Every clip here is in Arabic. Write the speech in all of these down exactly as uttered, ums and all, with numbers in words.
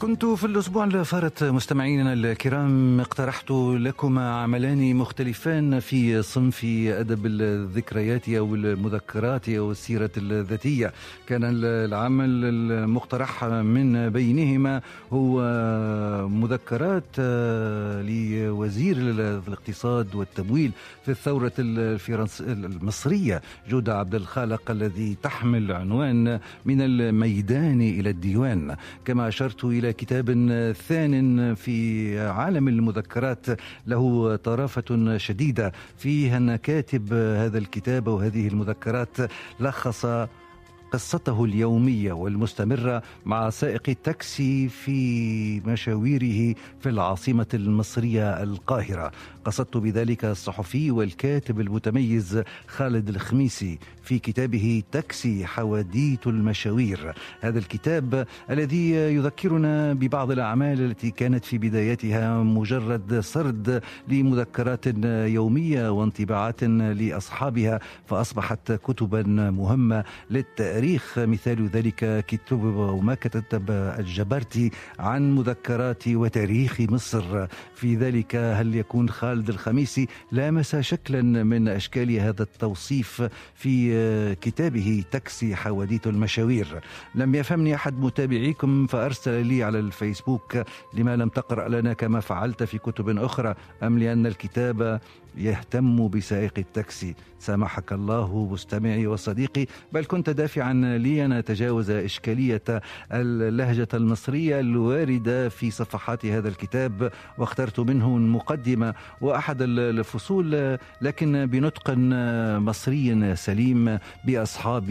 كنت في الأسبوع الفارط مستمعينا الكرام اقترحت لكم عملان مختلفان في صنف أدب الذكريات أو المذكرات أو السيرة الذاتية. كان العمل المقترح من بينهما هو مذكرات لوزير الاقتصاد والتمويل في الثورة المصرية جودة عبد الخالق الذي تحمل عنوان من الميدان إلى الديوان. كما أشرت إلى كتاب ثان في عالم المذكرات له طرافة شديدة فيها أن كاتب هذا الكتاب وهذه المذكرات لخص قصته اليومية والمستمرة مع سائق التاكسي في مشاويره في العاصمة المصرية القاهرة. قصدت بذلك الصحفي والكاتب المتميز خالد الخميسي في كتابه تاكسي حواديت المشاوير. هذا الكتاب الذي يذكرنا ببعض الأعمال التي كانت في بدايتها مجرد سرد لمذكرات يومية وانطباعات لأصحابها فأصبحت كتبا مهمة للتاريخ. مثال ذلك كتب وما كتب الجبرتي عن مذكرات وتاريخ مصر. في ذلك هل يكون خالد الخميسي لامس شكلا من أشكال هذا التوصيف في كتابه تاكسي حواديت المشاوير. لم يفهمني أحد متابعيكم فأرسل لي على الفيسبوك: لما لم تقرأ لنا كما فعلت في كتب أخرى، أم لأن الكتاب يهتم بسائق التاكسي؟ سامحك الله مستمعي وصديقي، بل كنت دافعا لي أن أتجاوز إشكالية اللهجة المصرية الواردة في صفحات هذا الكتاب، واخترت منه المقدمة وأحد الفصول لكن بنطق مصري سليم بأصحاب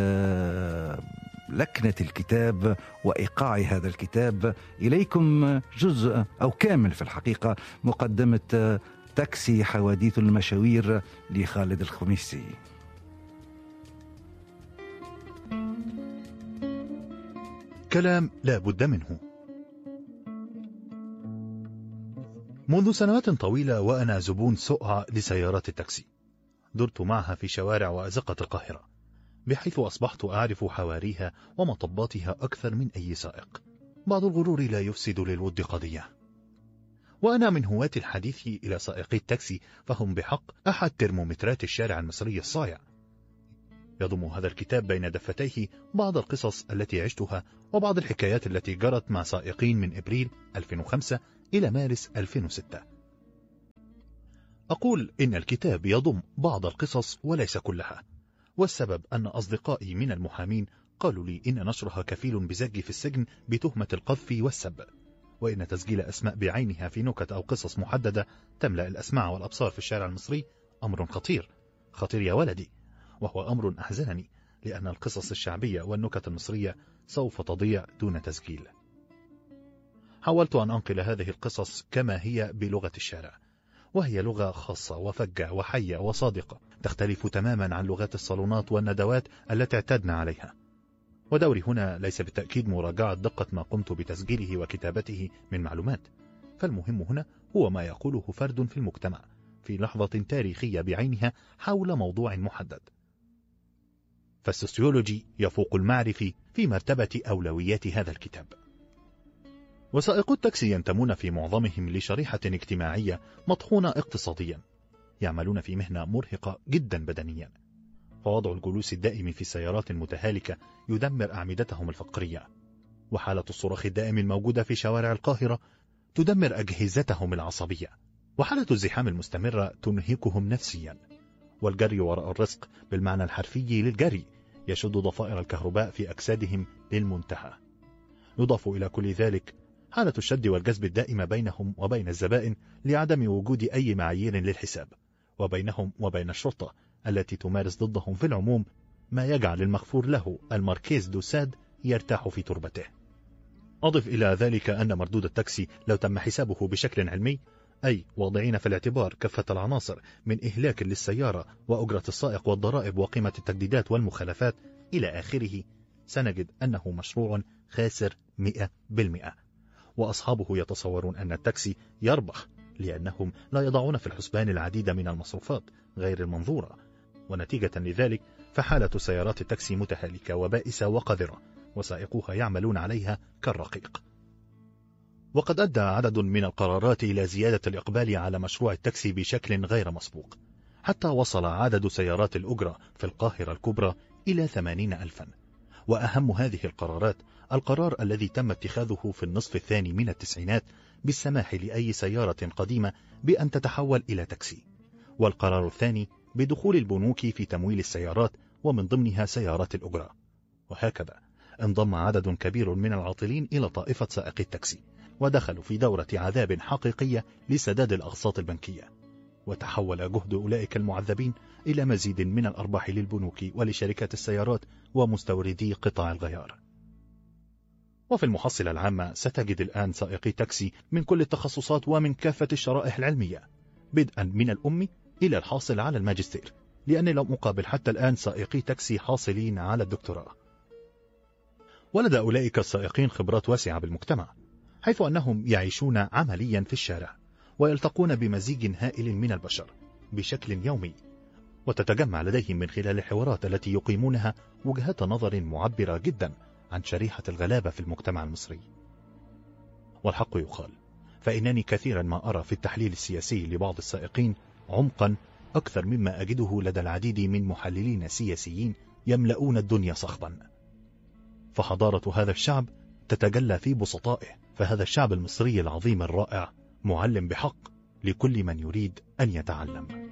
لكنة الكتاب وإيقاع هذا الكتاب. إليكم جزء أو كامل في الحقيقة مقدمة تاكسي حواديت المشاوير لخالد الخميسي. كلام لا بد منه. منذ سنوات طويلة وأنا زبون سؤع لسيارات التاكسي. درت معها في شوارع وأزقة القاهرة، بحيث أصبحت أعرف حواريها ومطباتها أكثر من أي سائق. بعض الغرور لا يفسد للود قضية، وأنا من هواة الحديث إلى سائقي التاكسي، فهم بحق أحد ترمومترات الشارع المصري الصايع. يضم هذا الكتاب بين دفتيه بعض القصص التي عشتها وبعض الحكايات التي جرت مع سائقين من إبريل ألفين وخمسة إلى مارس ألفين وستة. أقول إن الكتاب يضم بعض القصص وليس كلها، والسبب أن أصدقائي من المحامين قالوا لي إن نشرها كفيل بزجي في السجن بتهمة القذف والسب، وإن تسجيل أسماء بعينها في نكت أو قصص محددة تملأ الأسماع والأبصار في الشارع المصري أمر خطير خطير يا ولدي، وهو أمر أحزنني، لأن القصص الشعبية والنكت المصرية سوف تضيع دون تسجيل. حاولت أن أنقل هذه القصص كما هي بلغة الشارع، وهي لغة خاصة وفجة وحية وصادقة، تختلف تماما عن لغات الصالونات والندوات التي اعتدنا عليها. ودوري هنا ليس بالتأكيد مراجعة دقة ما قمت بتسجيله وكتابته من معلومات، فالمهم هنا هو ما يقوله فرد في المجتمع في لحظة تاريخية بعينها حول موضوع محدد. فالسوسيولوجي يفوق المعرفي في مرتبة أولويات هذا الكتاب. وسائقو التاكسي ينتمون في معظمهم لشريحة اجتماعية مطحونة اقتصاديا، يعملون في مهنة مرهقة جدا بدنيا، فوضع الجلوس الدائم في السيارات المتهالكة يدمر أعمدتهم الفقرية، وحالة الصراخ الدائم الموجودة في شوارع القاهرة تدمر أجهزتهم العصبية، وحالة الزحام المستمرة تنهكهم نفسيا، والجري وراء الرزق بالمعنى الحرفي للجري يشد ضفائر الكهرباء في أجسادهم للمنتهى. يضاف إلى كل ذلك حالة الشد والجذب الدائمة بينهم وبين الزبائن لعدم وجود أي معايير للحساب، وبينهم وبين الشرطة التي تمارس ضدهم في العموم ما يجعل المغفور له الماركيز دو ساد يرتاح في تربته. أضف إلى ذلك أن مردود التاكسي لو تم حسابه بشكل علمي، أي واضعين في الاعتبار كافة العناصر من إهلاك للسيارة وأجرة السائق والضرائب وقيمة التجديدات والمخالفات إلى آخره، سنجد أنه مشروع خاسر مئة بالمئة. وأصحابه يتصورون أن التاكسي يربح لأنهم لا يضعون في الحسبان العديد من المصروفات غير المنظورة، ونتيجة لذلك فحالة سيارات التاكسي متهالكة وبائسة وقذرة، وسائقوها يعملون عليها كالرقيق. وقد أدى عدد من القرارات إلى زيادة الإقبال على مشروع التاكسي بشكل غير مسبوق، حتى وصل عدد سيارات الأجرة في القاهرة الكبرى إلى ثمانين ألفا. وأهم هذه القرارات القرار الذي تم اتخاذه في النصف الثاني من التسعينات بالسماح لأي سيارة قديمة بأن تتحول إلى تاكسي، والقرار الثاني بدخول البنوك في تمويل السيارات ومن ضمنها سيارات الأجرة. وهكذا انضم عدد كبير من العاطلين إلى طائفة سائقي التاكسي، ودخلوا في دورة عذاب حقيقية لسداد الأقساط البنكية، وتحول جهد أولئك المعذبين إلى مزيد من الأرباح للبنوك ولشركات السيارات ومستوردي قطع الغيار. وفي المحصلة العامة ستجد الآن سائقي تاكسي من كل التخصصات ومن كافة الشرائح العلمية، بدءا من الأم إلى الحاصل على الماجستير، لأني لم أقابل حتى الآن سائقي تاكسي حاصلين على الدكتوراه. ولدى أولئك السائقين خبرات واسعة بالمجتمع، حيث أنهم يعيشون عمليا في الشارع ويلتقون بمزيج هائل من البشر بشكل يومي، وتتجمع لديهم من خلال الحوارات التي يقيمونها وجهات نظر معبرة جدا عن شريحة الغلابة في المجتمع المصري. والحق يقال، فإنني كثيرا ما أرى في التحليل السياسي لبعض السائقين عمقا أكثر مما أجده لدى العديد من محللين سياسيين يملؤون الدنيا صخبا. فحضارة هذا الشعب تتجلى في بسطائه، فهذا الشعب المصري العظيم الرائع معلم بحق لكل من يريد أن يتعلم.